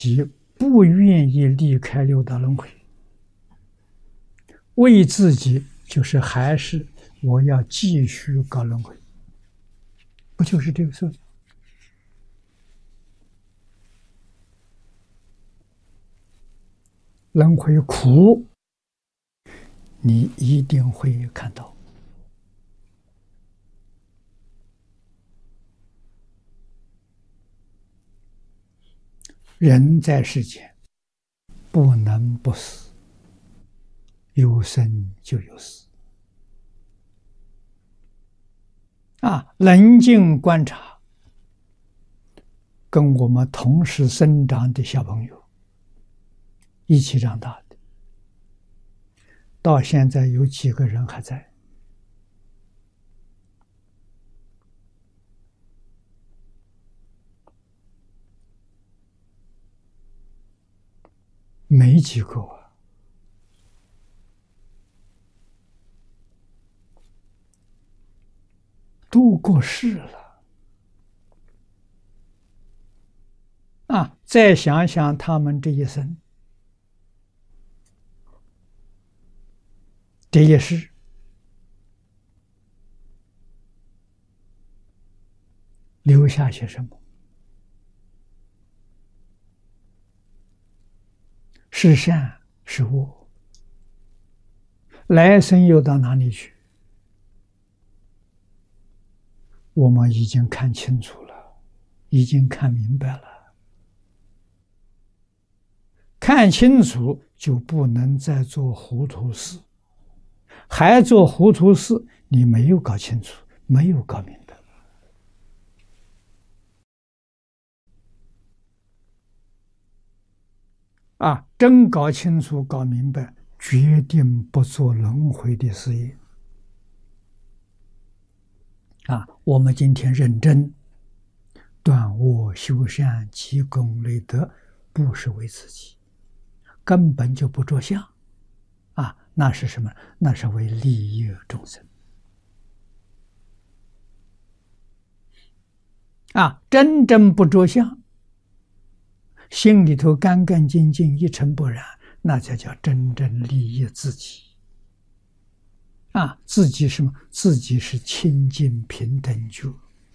不愿意离开六道轮回，为自己就是还是我要继续搞轮回，不就是这个事？轮回苦，你一定会看到。人在世间不能不死，有生就有死。冷静观察，跟我们同时生长的小朋友一起长大的，到现在有几个人还在？没几个啊。都过世了再想想他们这一生，这也是留下些什么？是善是恶？来生又到哪里去？我们已经看清楚了，已经看明白了。看清楚就不能再做糊涂事，还做糊涂事，你没有搞清楚，没有搞明白。真搞清楚、搞明白，决定不做轮回的事业。我们今天认真断恶修善、积功累德，不是为自己，根本就不着相那是什么？那是为利益众生真正不着相，心里头干干净净、一尘不染，那才叫真正利益自己自己什么？自己是清净平等觉，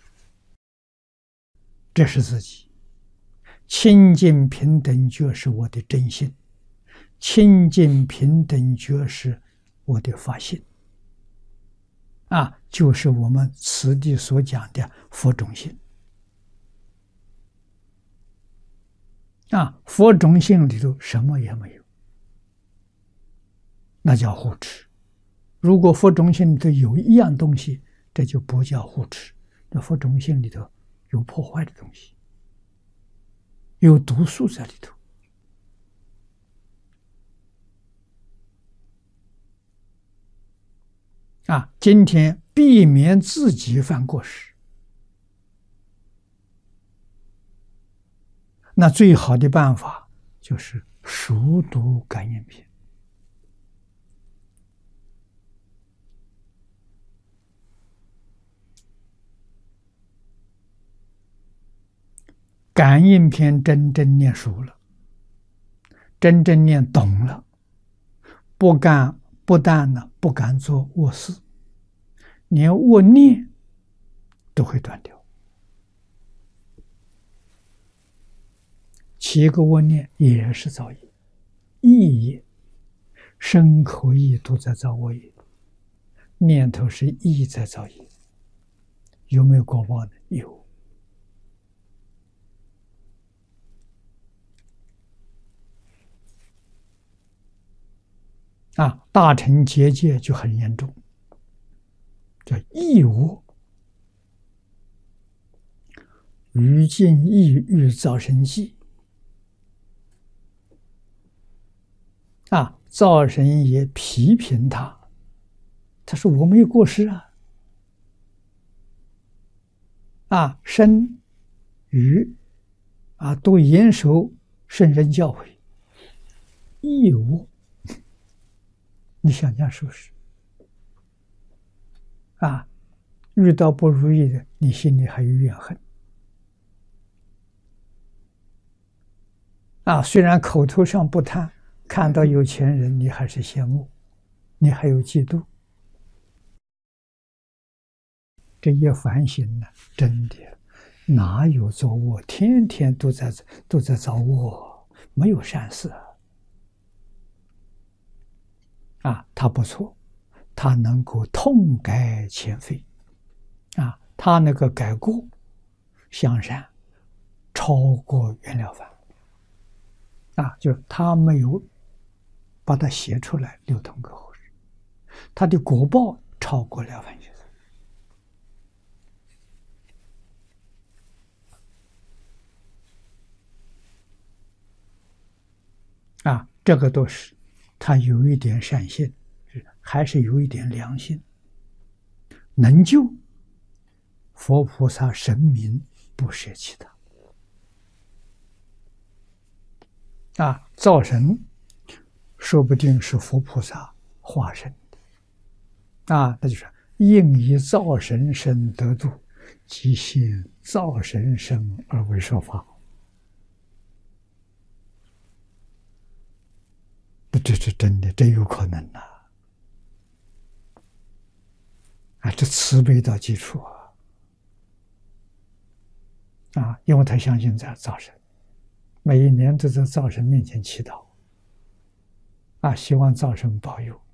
这是自己。清净平等觉是我的真心，清净平等觉是我的发心就是我们此地所讲的佛种性佛种性里头什么也没有，那叫护持。如果佛种性里头有一样东西，这就不叫护持。那佛种性里头有破坏的东西，有毒素在里头今天避免自己犯过失，那最好的办法就是熟读感应篇。感应篇真正念熟了，真正念懂了，不但呢不敢做恶事，连恶念都会断掉。7个恶念也是造业，意业，身口意都在造恶业，念头是意在造业，有没有果报呢？有。大乘结界就很严重，叫意恶，于尽意欲造生计造神也批评他，他说我没有过失身语都严守圣人教诲，意恶，你想想是不是遇到不如意的，你心里还有怨恨虽然口头上不贪，看到有钱人你还是羡慕，你还有嫉妒。这一反省呢，真的哪有作恶？天天都在造恶，没有善事他不错，他能够痛改前非他那个改过向善，超过袁了凡就是他没有把它写出来流通给后人，他的果报超过了凡先生这个都是他有一点善心，还是有一点良心，能救佛菩萨神明不舍弃造神说不定是佛菩萨化身的那就是应以造神身得度，即现造神身而为说法。这真的，真有可能这慈悲到基础因为他相信在造神，每一年都在造神面前祈祷希望造神保佑